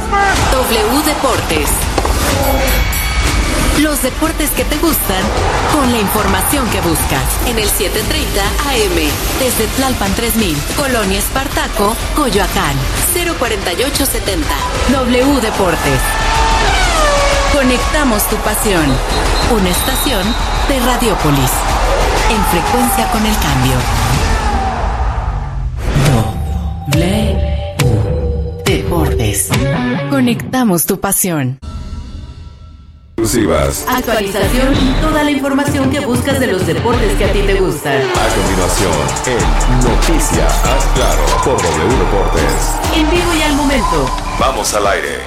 W Deportes. Los deportes que te gustan, con la información que buscas. En el 7:30 AM, desde Tlalpan 3000, Colonia Espartaco, Coyoacán, 04870. W Deportes. Conectamos tu pasión. Una estación de Radiopolis. En frecuencia con el cambio. W Deportes. Conectamos tu pasión. Exclusivas. Actualización y toda la información que buscas de los deportes que a ti te gustan. A continuación, en Noticias Haz Claro por W Deportes. En vivo y al momento. Vamos al aire.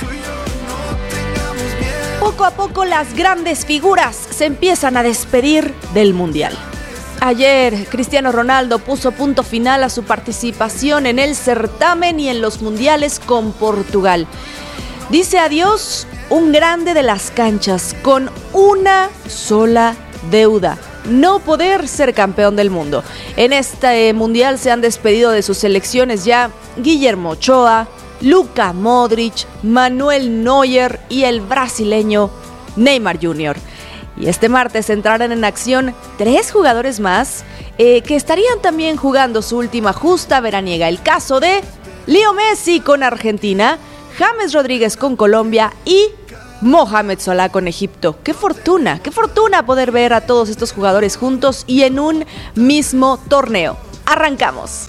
Poco a poco las grandes figuras se empiezan a despedir del Mundial. Ayer, Cristiano Ronaldo puso punto final a su participación en el certamen y en los mundiales con Portugal. Dice adiós un grande de las canchas con una sola deuda: no poder ser campeón del mundo. En este mundial se han despedido de sus selecciones ya Guillermo Ochoa, Luka Modric, Manuel Neuer y el brasileño Neymar Jr. Y este martes entrarán en acción 3 jugadores más que estarían también jugando su última justa veraniega. El caso de Leo Messi con Argentina, James Rodríguez con Colombia y Mohamed Salah con Egipto. ¡Qué fortuna poder ver a todos estos jugadores juntos y en un mismo torneo! ¡Arrancamos!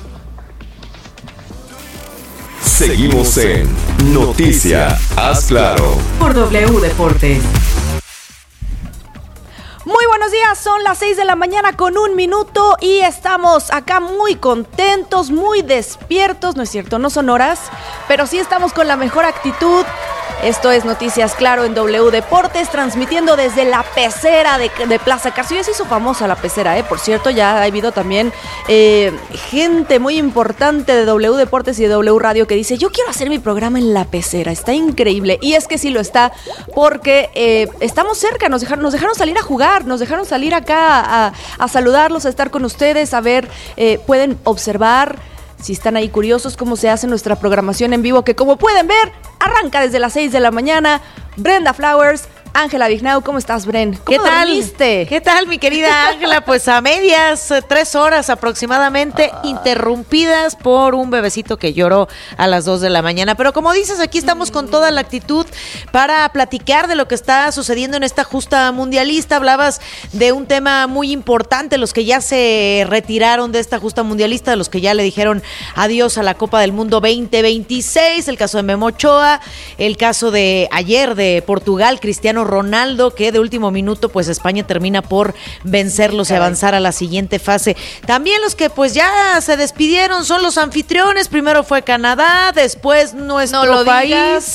Seguimos en Noticias Haz Claro por W Deportes. Muy buenos días, son las 6 de la mañana con 1 minuto y estamos acá muy contentos, muy despiertos, ¿no es cierto? No son horas, pero sí estamos con la mejor actitud. Esto es Noticias Claro en W Deportes, transmitiendo desde la pecera de Plaza Carso. Ya se hizo famosa la pecera, por cierto, ya ha habido también gente muy importante de W Deportes y de W Radio que dice: yo quiero hacer mi programa en la pecera, está increíble. Y es que sí lo está, porque estamos cerca, nos dejaron salir a jugar, nos dejaron salir acá a saludarlos, a estar con ustedes, a ver, pueden observar, si están ahí curiosos, cómo se hace nuestra programación en vivo, que como pueden ver, arranca desde las 6 de la mañana. Brenda Flowers, Ángela Vignau, ¿cómo estás, Bren? ¿Cómo dormiste? ¿Qué tal, mi querida Ángela? Pues a medias, 3 horas aproximadamente, interrumpidas por un bebecito que lloró a las 2 de la mañana. Pero como dices, aquí estamos con toda la actitud para platicar de lo que está sucediendo en esta justa mundialista. Hablabas de un tema muy importante, los que ya se retiraron de esta justa mundialista, los que ya le dijeron adiós a la Copa del Mundo 2026, el caso de Memo Ochoa, el caso de ayer de Portugal, Cristiano Ronaldo, que de último minuto pues España termina por vencerlos y avanzar a la siguiente fase. También los que pues ya se despidieron son los anfitriones. Primero fue Canadá, después nuestro país.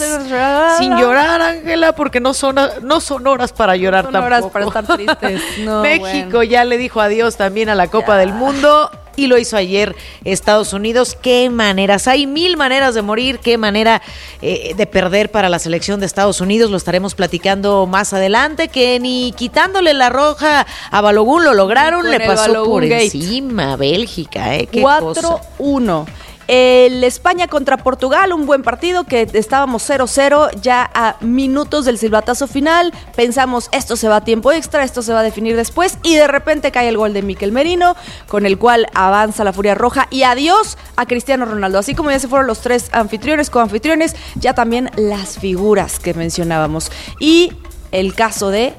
Sin llorar, Ángela, porque no son horas para llorar tampoco. No son horas para estar tristes. No, México ya le dijo adiós también a la Copa del Mundo. Y lo hizo ayer Estados Unidos. Qué maneras, hay 1000 maneras de morir, qué manera de perder para la selección de Estados Unidos. Lo estaremos platicando más adelante, que ni quitándole la roja a Balogun lo lograron, le pasó Balogun por Gate. encima Bélgica. Qué 4-1. El España contra Portugal, un buen partido que estábamos 0-0 ya a minutos del silbatazo final. Pensamos, esto se va a tiempo extra, esto se va a definir después, y de repente cae el gol de Mikel Merino, con el cual avanza la Furia Roja y adiós a Cristiano Ronaldo. Así como ya se fueron los 3 anfitriones, coanfitriones, ya también las figuras que mencionábamos. Y el caso de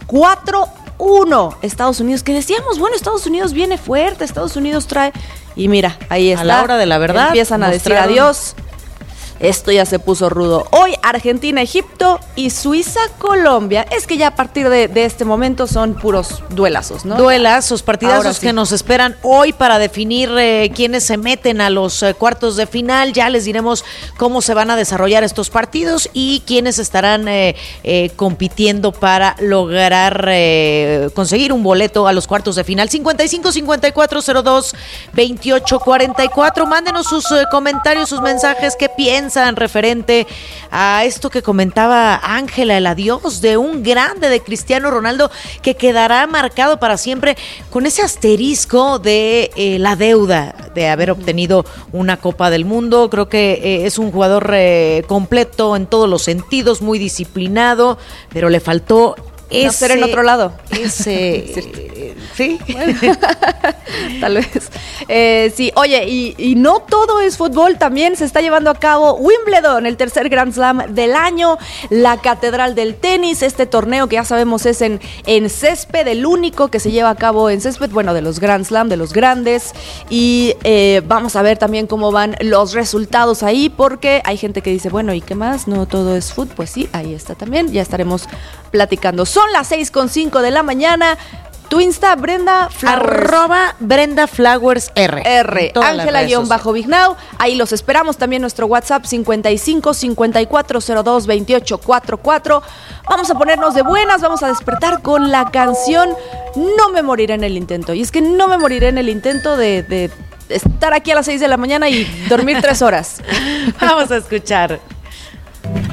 4-1 Estados Unidos, que decíamos, bueno, Estados Unidos viene fuerte, Estados Unidos trae... Y mira, ahí está. A la hora de la verdad. Empiezan a decir adiós. Esto ya se puso rudo. Hoy Argentina, Egipto y Suiza, Colombia. Es que ya a partir de este momento son puros duelazos, ¿no? Duelazos, partidazos sí, que nos esperan hoy para definir quiénes se meten a los cuartos de final. Ya les diremos cómo se van a desarrollar estos partidos y quiénes estarán compitiendo para lograr conseguir un boleto a los cuartos de final. 55-54-02-28-44. Mándenos sus comentarios, sus mensajes, qué piensan lanzan referente a esto que comentaba Ángela, el adiós de un grande de Cristiano Ronaldo que quedará marcado para siempre con ese asterisco de la deuda de haber obtenido una Copa del Mundo. Creo que es un jugador completo en todos los sentidos, muy disciplinado, pero le faltó nacer en otro lado. Sí. Bueno, tal vez. Sí, oye, y no todo es fútbol, también se está llevando a cabo Wimbledon, el tercer Grand Slam del año, la catedral del tenis, este torneo que ya sabemos es en césped, el único que se lleva a cabo en césped, bueno, de los Grand Slam, de los grandes, y vamos a ver también cómo van los resultados ahí, porque hay gente que dice, bueno, ¿y qué más? No todo es fútbol. Pues sí, ahí está también, ya estaremos platicando. Son las 6:05 de la mañana. Tu Insta, Brenda Flowers. @BrendaFlowersR. Ángela_Vignau. Ahí los esperamos. También nuestro WhatsApp 55 54 02 28 44. Vamos a ponernos de buenas. Vamos a despertar con la canción No me moriré en el intento. Y es que no me moriré en el intento de estar aquí a las 6 de la mañana y dormir 3 horas. Vamos a escuchar.